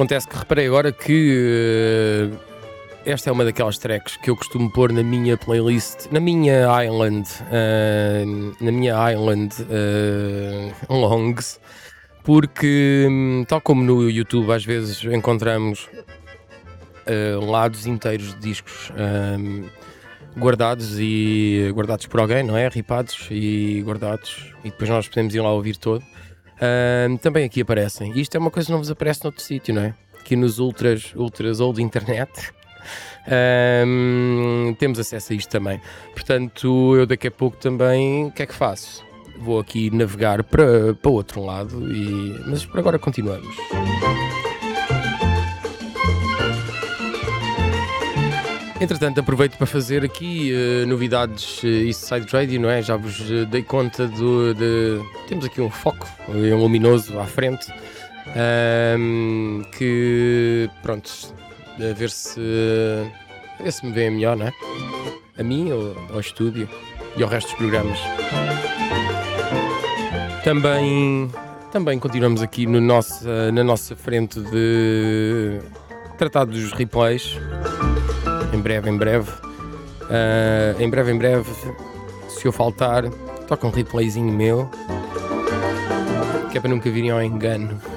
Acontece que reparei agora que esta é uma daquelas tracks que eu costumo pôr na minha playlist, na minha Island Longs, porque tal como no YouTube às vezes encontramos lados inteiros de discos guardados por alguém, não é? Ripados e guardados, e depois nós podemos ir lá ouvir todo. Também aqui aparecem. Isto é uma coisa que não vos aparece noutro sítio, não é? Aqui nos ultras old internet temos acesso a isto também. Portanto, eu daqui a pouco também, o que é que faço? Vou aqui navegar para o outro lado, mas por agora continuamos. Entretanto, aproveito para fazer aqui novidades Eastside Radio, não é? Já vos dei conta temos aqui um foco, um luminoso à frente, que, pronto, a ver se me vêem melhor, não é? A mim, ao estúdio e ao resto dos programas. Também continuamos aqui na nossa frente de tratar dos replays. Em breve, se eu faltar, toca um replayzinho meu, que é para nunca virem ao engano.